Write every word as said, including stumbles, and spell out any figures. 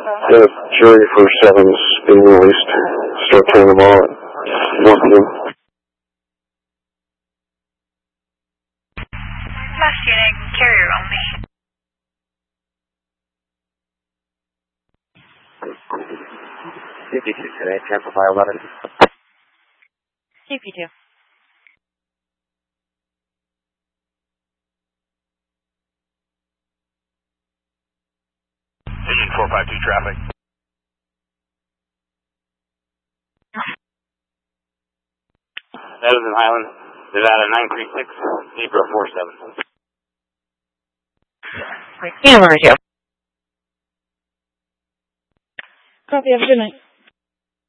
The jury for seven's being released. Start turning them all at one p m Last unit, carrier only. C P two today, transfer file eleven. C P two. Vision four five two traffic. Medicine Highland, Nevada nine three six, Zebra four seven. Camera two. Copy, have a good night.